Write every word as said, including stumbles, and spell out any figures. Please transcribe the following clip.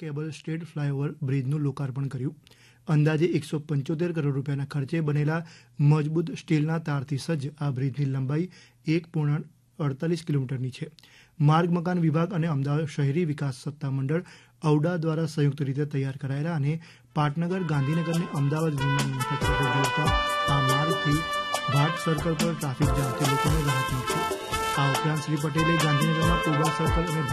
Cable state flyover બ્રિજનું લોકાર્પણ કર્યું. અંદાજે એકસો પંચોતેર કરોડ રૂપિયાના ખર્ચે બનેલા મજબૂત સ્ટીલના તારથી સજ્જ આ બ્રિજની લંબાઈ એક પૂર્ણાંક અડતાલીસ કિલોમીટરની છે. માર્ગ મકાન વિભાગ અને અમદાવાદ શહેરી વિકાસ સત્તામંડળ ઔડા દ્વારા સંયુક્ત રીતે તૈયાર કરાયેલા અને પાટનગર, ગાંધીનગર અને અમદાવાદ વિમાન મથક સાથે જોડતા આ માર્ગથી ભાટ સર્કલ પર ટ્રાફિક જામથી લોકોને રાહત મળશે. આ ઉપરાંત શ્રી પટેલે ગાંધીનગરમાં કોબા સર્કલ અને